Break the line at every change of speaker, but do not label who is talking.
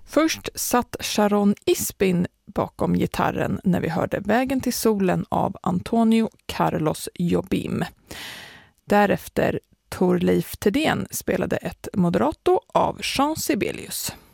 Först satt Sharon Isbin bakom gitarren när vi hörde Vägen till solen av Antonio Carlos Jobim. Därefter Torleif Thedéen spelade ett moderato av Jean Sibelius.